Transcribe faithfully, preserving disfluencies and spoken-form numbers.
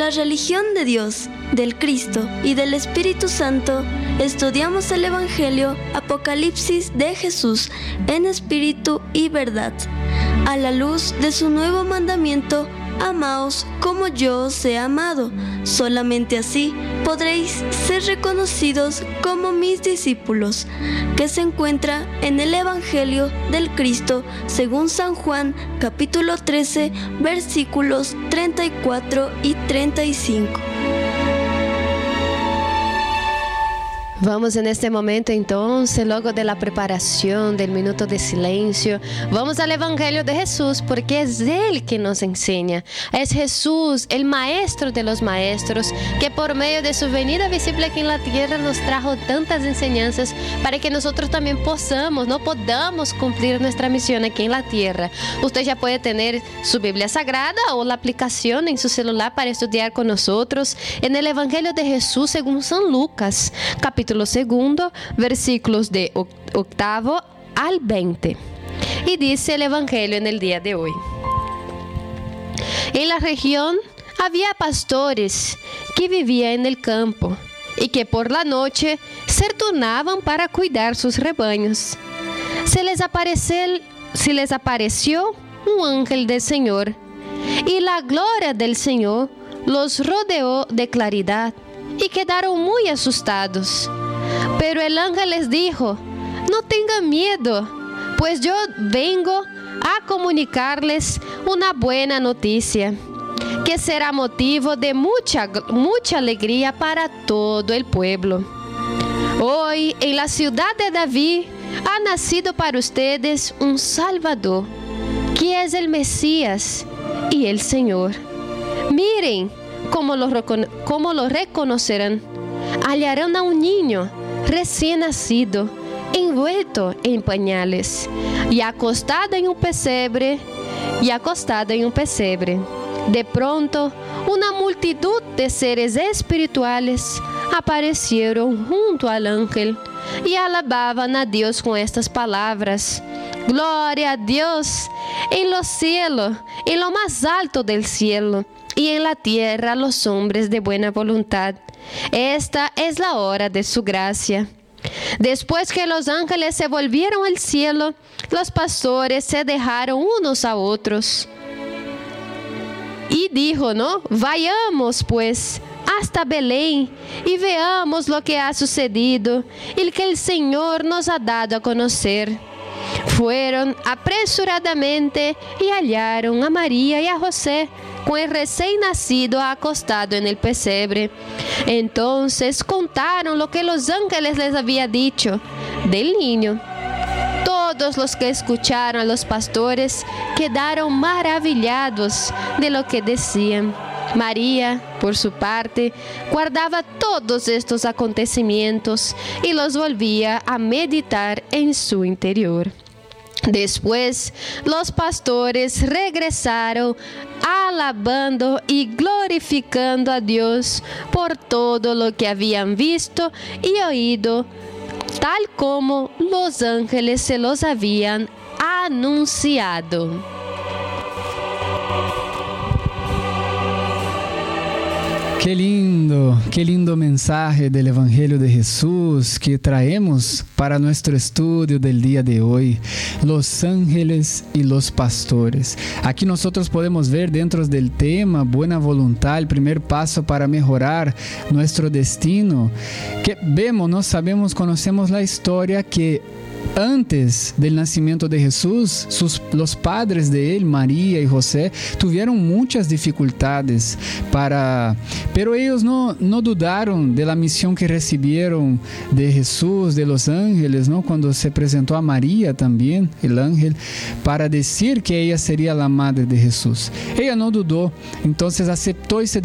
la religión de Dios, del Cristo y del Espíritu Santo, estudiamos el Evangelio Apocalipsis de Jesús en espíritu y verdad, a la luz de su nuevo mandamiento: amaos como yo os he amado. Solamente así podréis ser reconocidos como mis discípulos, que se encuentra en el Evangelio del Cristo según San Juan, capítulo trece, versículos treinta y cuatro y treinta y cinco. Vamos en este momento entonces, luego de la preparación del minuto de silencio, vamos al Evangelio de Jesús, porque es Él que nos enseña. Es Jesús, el maestro de los maestros, que por medio de su venida visible aquí en la tierra nos trajo tantas enseñanzas para que nosotros también podamos, no podamos cumplir nuestra misión aquí en la tierra. Usted ya puede tener su Biblia Sagrada o la aplicación en su celular para estudiar con nosotros en el Evangelio de Jesús según San Lucas, capítulo segundo, versículos de octavo al veinte. Y dice el Evangelio en el día de hoy: en la región había pastores que vivían en el campo y que por la noche se turnaban para cuidar sus rebaños. Se les apareció, se les apareció un ángel del Señor, y la gloria del Señor los rodeó de claridad, y quedaron muy asustados. Pero el ángel les dijo: no tengan miedo, pues yo vengo a comunicarles una buena noticia, que será motivo de mucha, mucha alegría para todo el pueblo. Hoy, en la ciudad de David, ha nacido para ustedes un Salvador, que es el Mesías y el Señor. Miren cómo lo, cómo lo reconocerán. Hallarán a un niño recién nacido, envuelto en pañales, y acostado en un pesebre, y acostado en un pesebre. De pronto, una multitud de seres espirituales aparecieron junto al ángel y alababan a Dios con estas palabras: Gloria a Dios en los cielos, en lo más alto del cielo, y en la tierra los hombres de buena voluntad. Esta es la hora de su gracia. Después que los ángeles se volvieron al cielo, los pastores se dejaron unos a otros. Y dijo, ¿no? Vayamos pues hasta Belén y veamos lo que ha sucedido y que el Señor nos ha dado a conocer. Fueron apresuradamente y hallaron a María y a José con el recién nacido acostado en el pesebre. Entonces contaron lo que los ángeles les habían dicho del niño. Todos los que escucharon a los pastores quedaron maravillados de lo que decían. María, por su parte, guardaba todos estos acontecimientos y los volvía a meditar en su interior. Después, los pastores regresaron alabando y glorificando a Dios por todo lo que habían visto y oído, tal como los ángeles se los habían anunciado. Qué lindo, qué lindo mensaje del Evangelio de Jesús que traemos para nuestro estudio del día de hoy. Los ángeles y los pastores. Aquí nosotros podemos ver dentro del tema buena voluntad, el primer paso para mejorar nuestro destino. Que vemos, no sabemos, conocemos la historia que antes del nacimiento de Jesús, sus, los padres de él, María y José, tuvieron muchas dificultades para, pero ellos no, no dudaron de la misión que recibieron de Jesús, de los ángeles, ¿no? Cuando se presentó a María también, el ángel, para decir que ella sería la madre de Jesús. Ella no dudó, entonces aceptó y se